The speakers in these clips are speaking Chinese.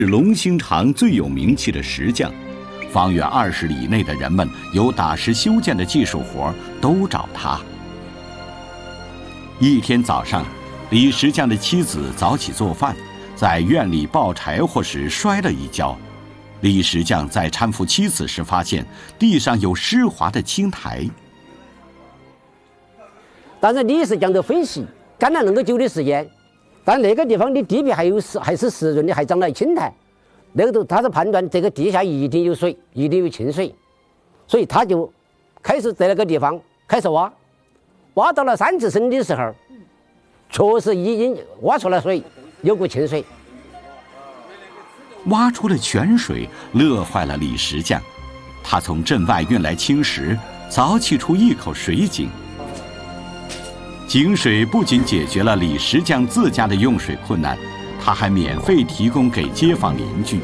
龙兴场最有名气的石匠，方圆20里内的人们有打石修建的技术活都找他。一天早上，李石匠的妻子早起做饭，在院里抱柴火时摔了一跤。李石匠在搀扶妻子时发现地上有湿滑的青苔。 但是李石匠的分析干了那么久的时间，但那个地方的地皮还是湿润的，还长了青苔，那个他是判断这个地下一定有水，一定有清水，所以他就开始在那个地方开始挖，挖到了3次深的时候，确实已经挖出了水，有股清水。 挖出了泉水，乐坏了李石匠。他从镇外运来青石，凿砌出一口水井。井水不仅解决了李石匠自家的用水困难，他还免费提供给街坊邻居。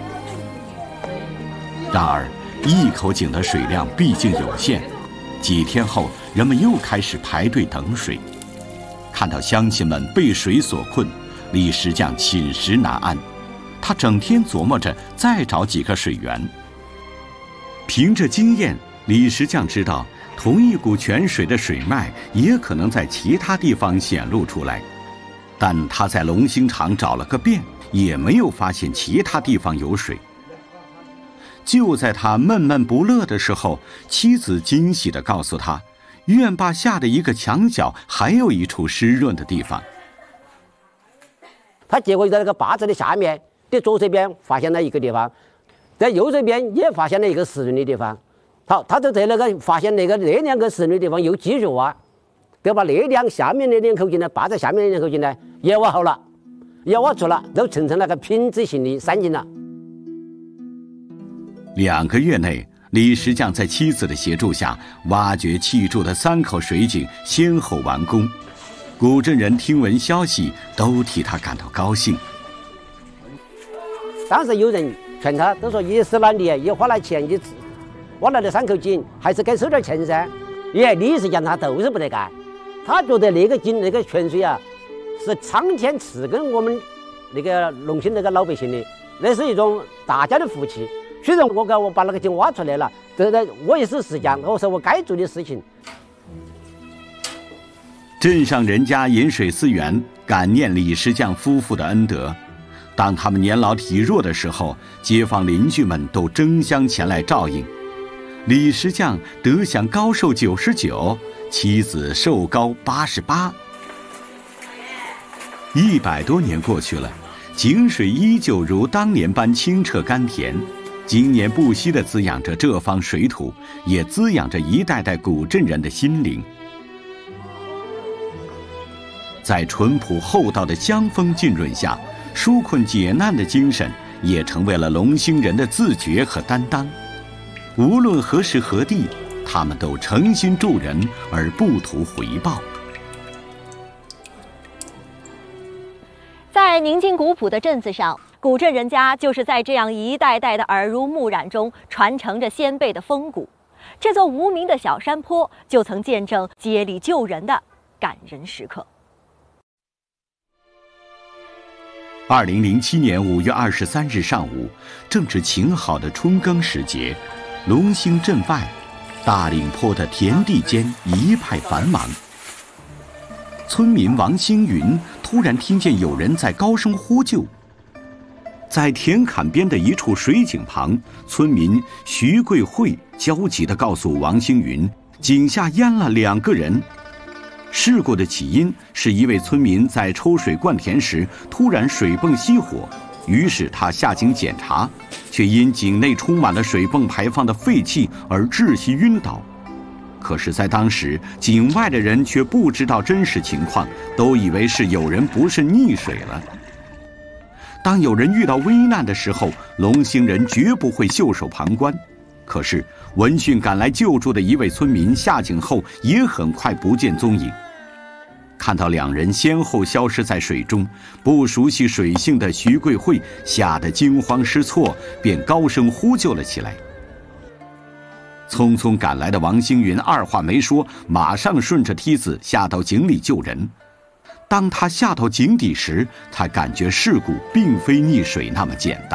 然而，一口井的水量毕竟有限，几天后，人们又开始排队等水。看到乡亲们被水所困，李石匠寝食难安。他整天琢磨着再找几个水源。凭着经验，李石匠知道，同一股泉水的水脉也可能在其他地方显露出来，但他在龙兴场找了个遍，也没有发现其他地方有水。就在他闷闷不乐的时候，妻子惊喜地告诉他，院坝下的一个墙角还有一处湿润的地方。 他结果在那个坝子的下面的左手边发现了一个地方，在右手边也发现了一个湿润的地方。好，他就在那个发现那2个湿润的地方又继续挖，就把下面那2口井呢，坝在下面那2口井呢也挖好了，也挖出了，都形成了个品质型的3井了。 2个月内，李石匠在妻子的协助下，挖掘砌筑的3口水井先后完工。古镇人听闻消息，都替他感到高兴。 当时有人劝他，都说也是了你，也花了钱，你挖了那3口井，还是该收点钱噻。李石匠他都是不得干，他觉得那个井那个泉水啊，是苍天赐给我们那个龙兴那个老百姓的，那是一种大家的福气。虽然我把那个井挖出来了，我也是石匠，我说我该做的事情。 镇上人家饮水思源，感念李石匠夫妇的恩德。当他们年老体弱的时候，街坊邻居们都争相前来照应。李石匠得享高寿99，妻子寿高88。100多年过去了，井水依旧如当年般清澈甘甜，经年不息地滋养着这方水土，也滋养着一代代古镇人的心灵。在淳朴厚道的乡风浸润下，纾困解难的精神也成为了龙兴人的自觉和担当。无论何时何地，他们都诚心助人而不图回报。 在宁静古朴的镇子上，古镇人家就是在这样一代代的耳濡目染中传承着先辈的风骨。这座无名的小山坡就曾见证接力救人的感人时刻。 2007年5月23日上午，正值晴好的春耕时节，龙兴镇外大岭坡的田地间一派繁忙。村民王星云突然听见有人在高声呼救。在田坎边的一处水井旁，村民徐桂慧焦急地告诉王星云，井下淹了2个人。事故的起因是一位村民在抽水灌田时突然水泵熄火，于是他下井检查，却因井内充满了水泵排放的废气而窒息晕倒。可是在当时，井外的人却不知道真实情况，都以为是有人不慎溺水了。当有人遇到危难的时候，龙兴人绝不会袖手旁观。可是闻讯赶来救助的一位村民下井后也很快不见踪影。看到2人先后消失在水中，不熟悉水性的徐桂慧吓得惊慌失措，便高声呼救了起来。匆匆赶来的王星云二话没说，马上顺着梯子下到井里救人。 当他下到井底时，才感觉事故并非溺水那么简单。